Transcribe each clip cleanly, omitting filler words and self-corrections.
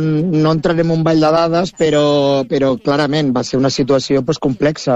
No entraré en un ball de dades, però clarament va ser una situació complexa,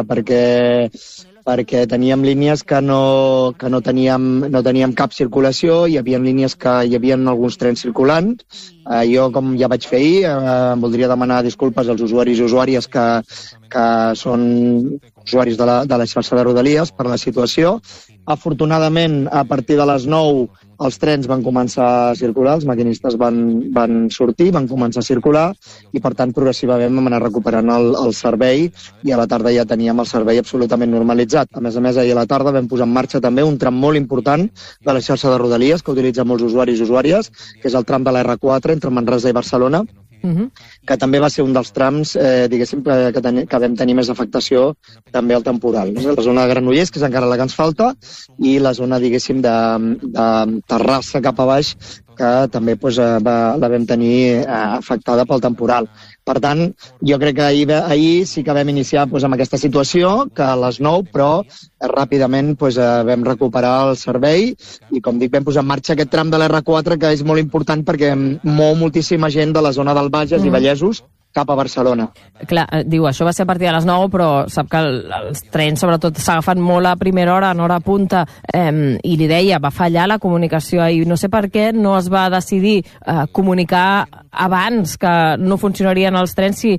perquè teníem línies que no teníem cap circulació, hi havia línies que hi havia alguns trens circulant. Jo, com ja vaig fer ahir, voldria demanar disculpes als usuaris i usuàries que són usuaris de la xarxa de Rodalies per la situació. Afortunadament, a partir de les 9 els trens van començar a circular, els maquinistes van sortir, van començar a circular i, per tant, progressivament vam anar recuperant el servei i a la tarda ja teníem el servei absolutament normalitzat. A més, ahir a la tarda vam posar en marxa també un tram molt important de la xarxa de Rodalies que utilitzen molts usuaris i usuàries, que és el tram de la R4 entre Manresa i Barcelona, que també va ser un dels trams, diguéssim, que vam tenir més afectació també al temporal. La zona de Granollers, que és encara la que ens falta, i la zona, diguéssim, de Terrassa cap a baix, que també la vam tenir afectada pel temporal. Per tant, jo crec que ahir sí que vam iniciar amb aquesta situació, que a les 9, però ràpidament vam recuperar el servei i, com dic, vam posar en marxa aquest tram de l'R4, que és molt important perquè mou moltíssima gent de la zona del Bages i Vallesos cap a Barcelona. Clar, diu, això va ser a partir de les 9, però sap que els trens, sobretot, s'agafen molt a primera hora, en hora punta, i li deia, va fallar la comunicació ahir. No sé per què no es va decidir comunicar abans que no funcionarien els trens si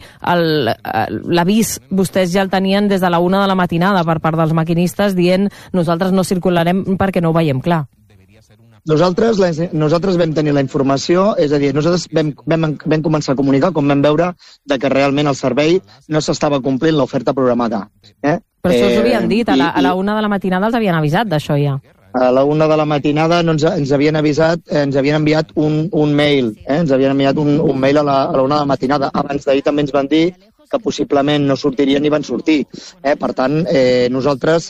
l'avís vostès ja el tenien des de la 1 de la matinada per part dels maquinistes dient nosaltres no circularem perquè no ho veiem clar. Nosaltres vam tenir la informació, és a dir, nosaltres vam començar a comunicar quan vam veure que realment el servei no s'estava complint l'oferta programada. Però això us ho havien dit, a la 1 de la matinada els havien avisat d'això ja. A la 1 de la matinada ens havien avisat, ens havien enviat un mail, ens havien enviat un mail a la 1 de la matinada. Abans d'ahir també ens van dir que possiblement no sortirien i van sortir. Per tant, nosaltres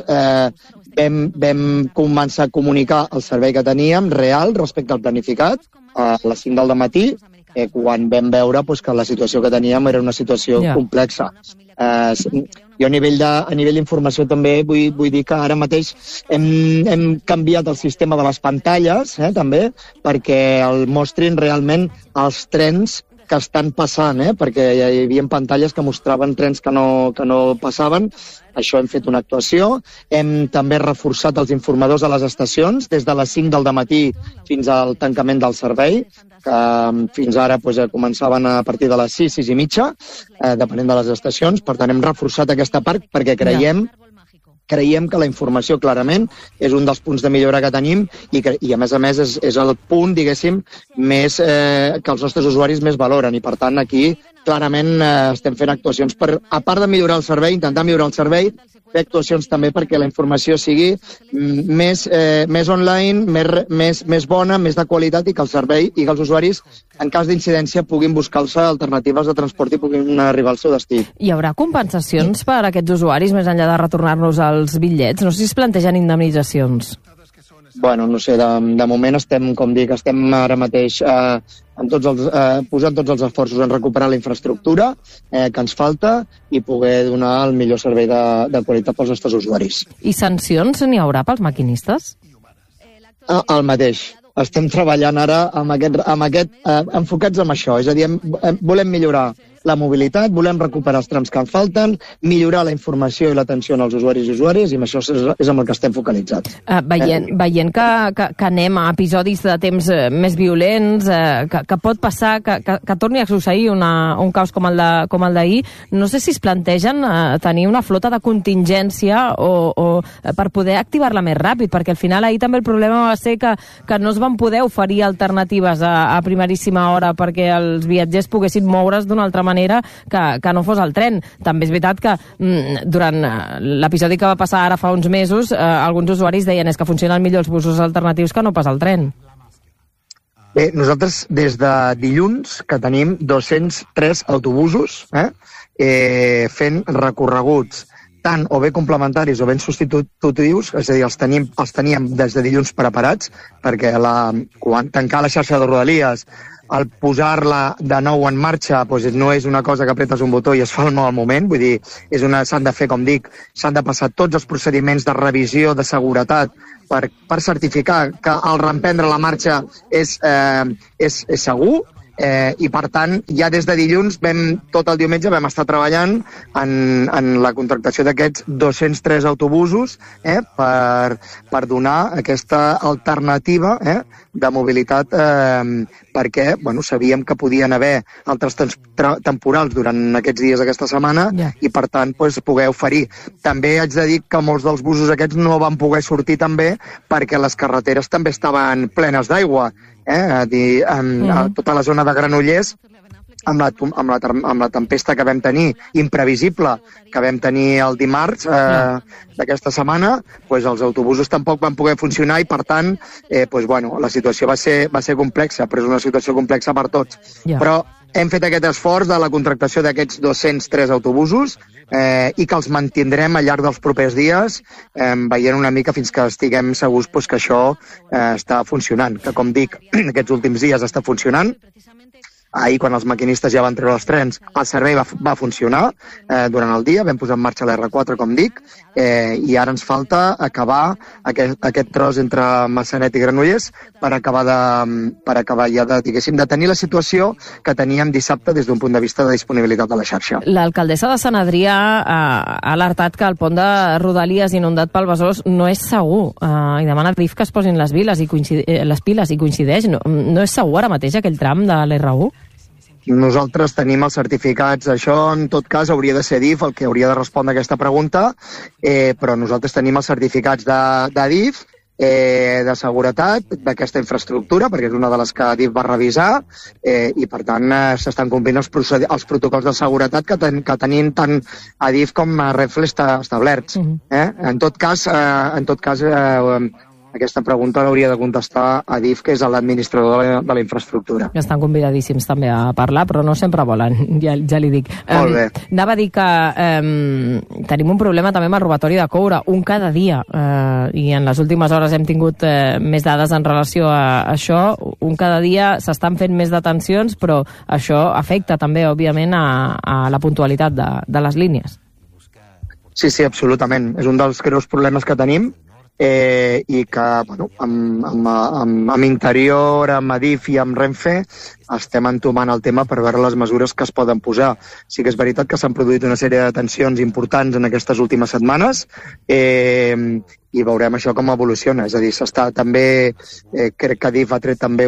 vam començar a comunicar el servei que teníem real respecte al planificat a les 5 del matí, quan vam veure que la situació que teníem era una situació complexa. Jo a nivell d'informació també vull dir que ara mateix hem canviat el sistema de les pantalles també perquè el mostrin realment els trens que estan passant, perquè hi havia pantalles que mostraven trens que no passaven. Això hem fet una actuació. Hem també reforçat els informadors a les estacions des de les 5 del dematí fins al tancament del servei, que fins ara començaven a partir de les 6, 6 i mitja, depenent de les estacions. Per tant, hem reforçat aquesta part perquè creiem que la informació clarament és un dels punts de millora que tenim i a més és el punt, diguéssim, més que els nostres usuaris més valoren i per tant aquí clarament estem fent actuacions per, a part de millorar el servei, intentar millorar el servei, fer actuacions també perquè la informació sigui més online, més bona, més de qualitat i que el servei i que els usuaris, en cas d'incidència, puguin buscar-se alternatives de transport i puguin arribar al seu destí. Hi haurà compensacions per a aquests usuaris més enllà de retornar-nos els bitllets? No sé si es plantegen indemnitzacions. Bueno, no sé, de moment estem ara mateix posant tots els esforços en recuperar la infraestructura que ens falta i poder donar el millor servei de qualitat pels nostres usuaris. I sancions n'hi haurà pels maquinistes? El mateix. Estem treballant ara enfocats en això, és a dir, volem millorar la mobilitat, volem recuperar els trams que en falten, millorar la informació i l'atenció als usuaris i usuàries, i amb això és amb el que estem focalitzats. Veient que anem a episodis de temps més violents, que pot passar, que torni a succeir un caos com el d'ahir, no sé si es plantegen tenir una flota de contingència o per poder activar-la més ràpid, perquè al final ahir també el problema va ser que no es van poder oferir alternatives a primeríssima hora perquè els viatgers poguessin moure's d'una altra manera que no fos el tren. També és veritat que durant l'episodi que va passar ara fa uns mesos, alguns usuaris deien que funcionen millor els busos alternatius que no pas el tren. Bé, nosaltres des de dilluns que tenim 203 autobusos fent recorreguts tant o bé complementaris o ben substitutius, és a dir, els teníem des de dilluns preparats, perquè quan tancar la xarxa de Rodalies, el posar-la de nou en marxa no és una cosa que apretes un botó i es fa al moment, vull dir, s'han de fer, com dic, s'han de passar tots els procediments de revisió, de seguretat, per certificar que el reemprendre la marxa és segur, I per tant, ja des de dilluns, tot el diumenge vam estar treballant en la contractació d'aquests 203 autobusos per donar aquesta alternativa de mobilitat perquè sabíem que podien haver altres temporals durant aquests dies d'aquesta setmana i per tant poder oferir. També haig de dir que molts dels busos aquests no van poder sortir també perquè les carreteres també estaven plenes d'aigua. Tota la zona de Granollers, amb la tempesta que vam tenir, imprevisible, que vam tenir el dimarts d'aquesta setmana, els autobusos tampoc van poder funcionar i, per tant, la situació va ser complexa, però és una situació complexa per tots. Però hem fet aquest esforç de la contractació d'aquests 203 autobusos i que els mantindrem al llarg dels propers dies, veient una mica fins que estiguem segurs que això està funcionant, que, com dic, aquests últims dies està funcionant. Ahir, quan els maquinistes ja van treure els trens, el servei va funcionar durant el dia, vam posar en marxa l'R4, com dic, i ara ens falta acabar aquest tros entre Massanet i Granollers per acabar ja de tenir la situació que teníem dissabte des d'un punt de vista de disponibilitat de la xarxa. L'alcaldessa de Sant Adrià ha alertat que el pont de Rodalies inundat pel Besòs no és segur i demana a DIF que es posin les piles i coincideix. No és segur ara mateix aquell tram de l'R1? Nosaltres tenim els certificats. Això, en tot cas, hauria de ser DIF el que hauria de respondre a aquesta pregunta, però nosaltres tenim els certificats de DIF, de seguretat d'aquesta infraestructura, perquè és una de les que DIF va revisar, i per tant s'estan complint els protocols de seguretat que tenim tant a DIF com a Renfe establerts. En tot cas, aquesta pregunta l'hauria de contestar a DIF, que és l'administrador de la infraestructura. Estan convidadíssims també a parlar, però no sempre volen, ja li dic. Molt bé. Anava a dir que tenim un problema també amb el robatori de coure, un cada dia, i en les últimes hores hem tingut més dades en relació a això. Un cada dia s'estan fent més detencions, però això afecta també, òbviament, a la puntualitat de les línies. Sí, absolutament. És un dels greus problemes que tenim, i que amb Interior, amb Adif i amb Renfe estem entomant el tema per veure les mesures que es poden posar. Sí que és veritat que s'han produït una sèrie de detencions importants en aquestes últimes setmanes i veurem això com evoluciona. És a dir, s'està també, crec que Adif ha tret també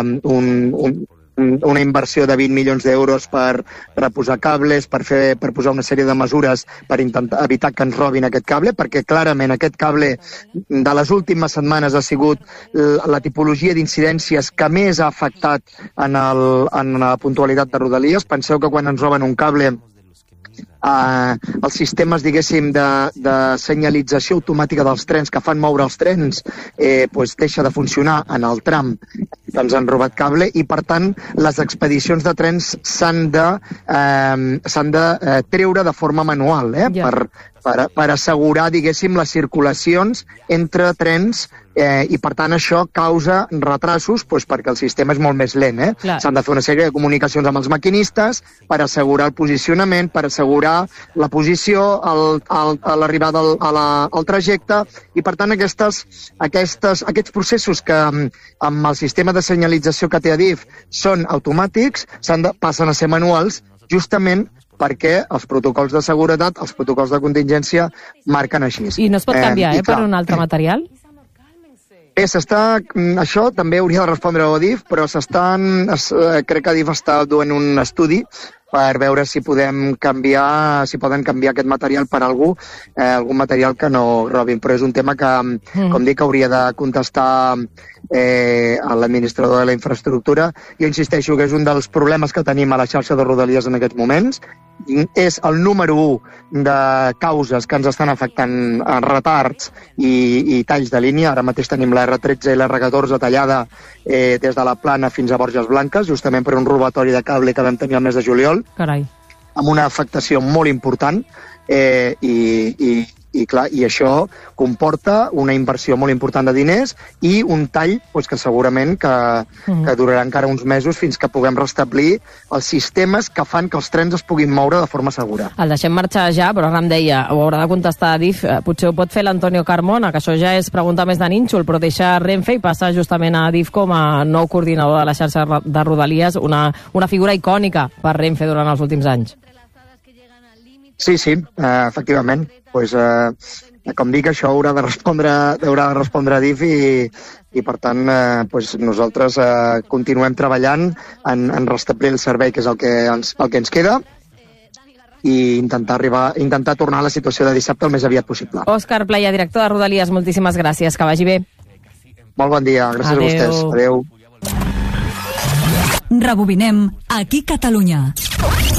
una inversió de 20 milions d'euros per reposar cables, per posar una sèrie de mesures per intentar evitar que ens robin aquest cable, perquè clarament aquest cable de les últimes setmanes ha sigut la tipologia d'incidències que més ha afectat en la puntualitat de Rodalies. Penseu que quan ens roben un cable, els sistemes, diguéssim, de senyalització automàtica dels trens que fan moure els trens deixa de funcionar en el tram que ens han robat cable i, per tant, les expedicions de trens s'han de treure de forma manual per assegurar, diguéssim, les circulacions entre trens i, per tant, això causa retrasos perquè el sistema és molt més lent. S'han de fer una sèrie de comunicacions amb els maquinistes per assegurar el posicionament, per assegurar la posició, l'arribada al trajecte i, per tant, aquests processos que amb el sistema de senyalització que té Adif són automàtics, passen a ser manuals justament perquè els protocols de seguretat, els protocols de contingència marquen així. I no es pot canviar per un altre material? Bé, això també hauria de respondre a Adif, però crec que Adif està duent un estudi per veure si poden canviar aquest material per algun material que no robin. Però és un tema que, com dic, hauria de contestar a l'administrador de la infraestructura. Jo insisteixo que és un dels problemes que tenim a la xarxa de Rodalies en aquests moments. És el número 1 de causes que ens estan afectant en retards i talls de línia. Ara mateix tenim la R13 i la R14 tallada des de la Plana fins a Borges Blanques, justament per un robatori de cable que vam tenir el mes de juliol. Carai. Amb una afectació molt important i I això comporta una inversió molt important de diners i un tall que segurament que durarà encara uns mesos fins que puguem restablir els sistemes que fan que els trens es puguin moure de forma segura. El deixem marxar ja, però ara em deia, ho haurà de contestar Adif, potser ho pot fer l'Antonio Carmona, que això ja és pregunta més de nínxol, però deixa Renfe i passa justament a Adif com a nou coordinador de la xarxa de Rodalies, una figura icònica per Renfe durant els últims anys. Sí, efectivament. Com dic, això haurà de respondre Adif i per tant, nosaltres continuem treballant en restablir el servei, que és el que ens queda, i intentar tornar a la situació de dissabte el més aviat possible. Òscar Playa, director de Rodalies, moltíssimes gràcies, que vagi bé. Molt bon dia, gràcies a vostès. Adéu. Rebobinem aquí Catalunya.